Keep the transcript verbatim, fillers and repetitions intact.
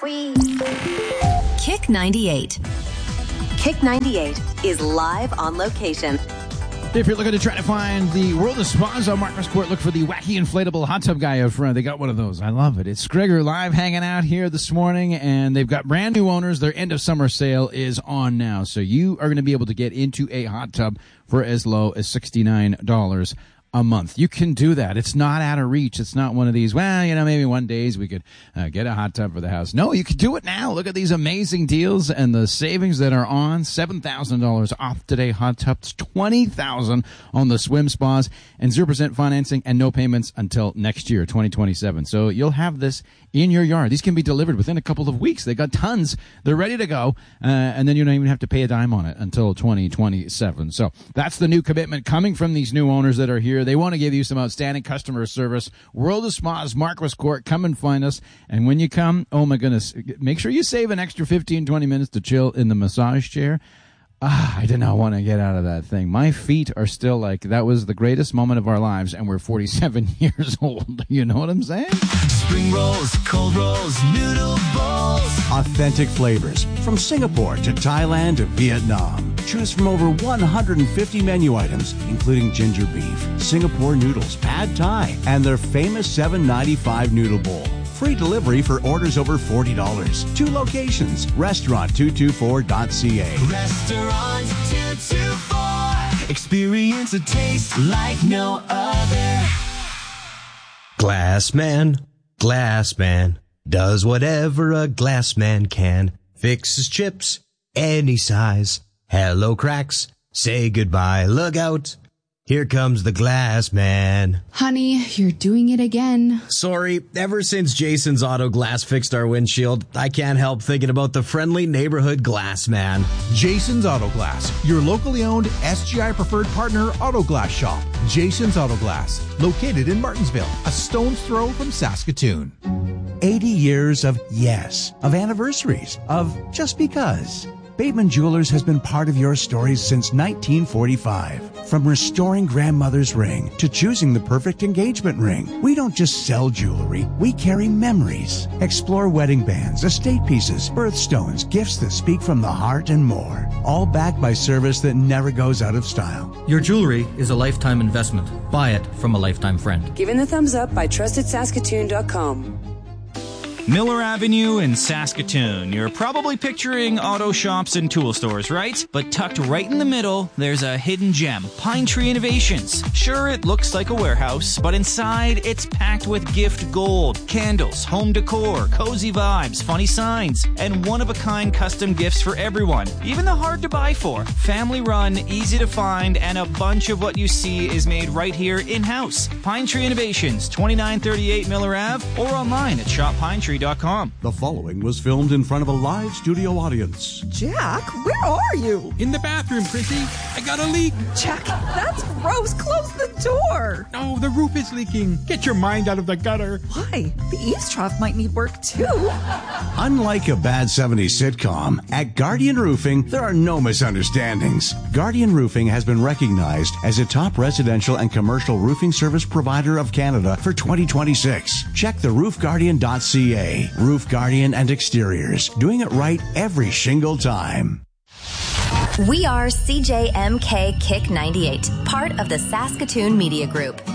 queen. Kick ninety-eight. Kick ninety-eight is live on location. If you're looking to try to find the World of Spas on Marquess Court, look for the wacky inflatable hot tub guy out front. They got one of those. I love it. It's Gregor live hanging out here this morning, and they've got brand new owners. Their end of summer sale is on now, so you are going to be able to get into a hot tub for as low as sixty-nine dollars a month. You can do that. It's not out of reach. It's not one of these, well, you know, maybe one days we could uh, get a hot tub for the house. No, you can do it now. Look at these amazing deals and the savings that are on. seven thousand dollars off today hot tubs, twenty thousand dollars on the swim spas, and zero percent financing and no payments until next year, twenty twenty-seven. So you'll have this in your yard. These can be delivered within a couple of weeks. They got tons. They're ready to go. Uh, and then you don't even have to pay a dime on it until twenty twenty-seven. So that's the new commitment coming from these new owners that are here. They want to give you some outstanding customer service. World of Spas, Marquess Court. Come and find us. And when you come, oh my goodness, make sure you save an extra fifteen, twenty minutes to chill in the massage chair. Ah, I did not want to get out of that thing. My feet are still like, that was the greatest moment of our lives, and we're forty-seven years old. You know what I'm saying? Spring rolls, cold rolls, noodle bowls. Authentic flavors from Singapore to Thailand to Vietnam. Choose from over one hundred fifty menu items, including ginger beef, Singapore noodles, pad thai, and their famous seven ninety-five noodle bowl. Free delivery for orders over forty dollars. Two locations. Restaurant two twenty-four dot c a. Restaurant two twenty-four. Experience a taste like no other. Glass man, glass man, does whatever a glass man can. Fixes chips, any size. Hello cracks, say goodbye, look out. Here comes the glass man. Honey, you're doing it again. Sorry, ever since Jason's Auto Glass fixed our windshield, I can't help thinking about the friendly neighborhood glass man. Jason's Auto Glass, your locally owned S G I preferred partner auto glass shop. Jason's Auto Glass, located in Martinsville, a stone's throw from Saskatoon. eighty years of yes, of anniversaries, of just because. Bateman Jewelers has been part of your stories since nineteen forty-five. From restoring grandmother's ring to choosing the perfect engagement ring, we don't just sell jewelry, we carry memories. Explore wedding bands, estate pieces, birthstones, gifts that speak from the heart, and more. All backed by service that never goes out of style. Your jewelry is a lifetime investment. Buy it from a lifetime friend. Given the thumbs up by trusted saskatoon dot com. Miller Avenue in Saskatoon. You're probably picturing auto shops and tool stores, right? But tucked right in the middle, there's a hidden gem, Pine Tree Innovations. Sure, it looks like a warehouse, but inside it's packed with gift gold, candles, home decor, cozy vibes, funny signs, and one-of-a-kind custom gifts for everyone, even the hard to buy for. Family run, easy to find, and a bunch of what you see is made right here in-house. Pine Tree Innovations, twenty-nine thirty-eight Miller Avenue, or online at shop pine tree dot com. The following was filmed in front of a live studio audience. Jack, where are you? In the bathroom, Chrissy. I got a leak. Jack, that's gross. Close the door. Oh, the roof is leaking. Get your mind out of the gutter. Why? The eaves trough might need work too. Unlike a bad seventies sitcom, at Guardian Roofing, there are no misunderstandings. Guardian Roofing has been recognized as a top residential and commercial roofing service provider of Canada for twenty twenty-six. Check the roof guardian dot c a. Roof Guardian and Exteriors, doing it right every shingle time. We are C J M K Kick ninety-eight, part of the Saskatoon Media Group.